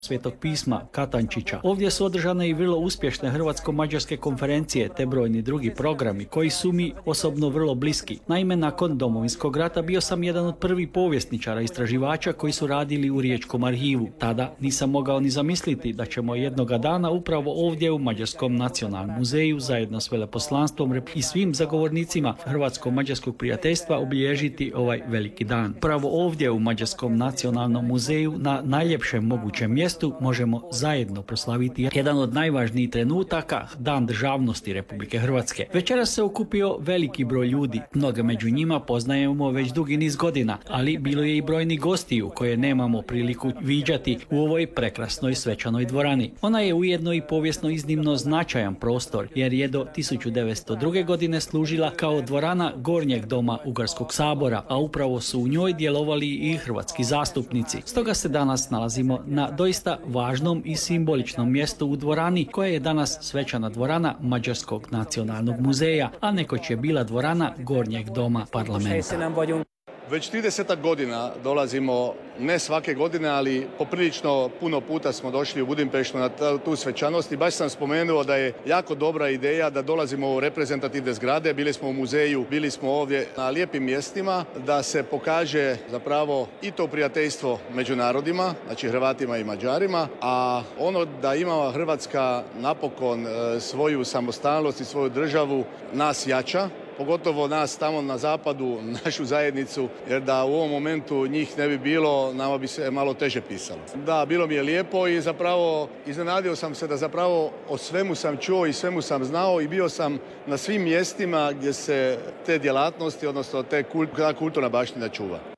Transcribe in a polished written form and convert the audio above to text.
Svetog pisma Katančića. Ovdje su održane i vrlo uspješne hrvatsko-mađarske konferencije te brojni drugi programi koji su mi osobno vrlo bliski. Naime, nakon Domovinskog rata bio sam jedan od prvih povjesničara istraživača koji su radili u Riječkom arhivu. Tada nisam mogao ni zamisliti da ćemo jednoga dana upravo ovdje u Mađarskom nacionalnom muzeju zajedno s veleposlanstvom i svim zagovornicima hrvatsko-mađarskog prijateljstva obilježiti ovaj veliki dan. Upravo ovdje u Mađarskom nacionalnom muzeju na najljepšem mogućem mjestu možemo zajedno proslaviti jedan od najvažnijih trenutaka, Dan državnosti Republike Hrvatske. Večeras se okupio veliki broj ljudi. Mnoge među njima poznajemo već dugi niz godina, ali bilo je i brojni gostiju koje nemamo priliku viđati u ovoj prekrasnoj svečanoj dvorani. Ona je ujedno i povijesno iznimno značajan prostor, jer je do 1902. godine služila kao dvorana Gornjeg doma Ugarskog sabora, a upravo su u njoj djelovali i hrvatski zastupnici. Stoga se danas nalazimo na doista važnom i simboličnom mjestu u dvorani koja je danas svečana dvorana Mađarskog nacionalnog muzeja, a nekoć je bila dvorana Gornjeg doma parlamenta. Već 30 godina dolazimo, ne svake godine, ali poprilično puno puta smo došli u Budimpeštu na tu svečanost i baš sam spomenuo da je jako dobra ideja da dolazimo u reprezentativne zgrade. Bili smo u muzeju, bili smo ovdje na lijepim mjestima da se pokaže zapravo i to prijateljstvo među narodima, znači Hrvatima i Mađarima, a ono da ima Hrvatska napokon svoju samostalnost i svoju državu nas jača. Pogotovo nas tamo na zapadu, našu zajednicu, jer da u ovom momentu njih ne bi bilo, nama bi se malo teže pisalo. Da, bilo mi je lijepo i zapravo iznenadio sam se da zapravo o svemu sam čuo i svemu sam znao i bio sam na svim mjestima gdje se te djelatnosti, odnosno ta kulturna baština čuva.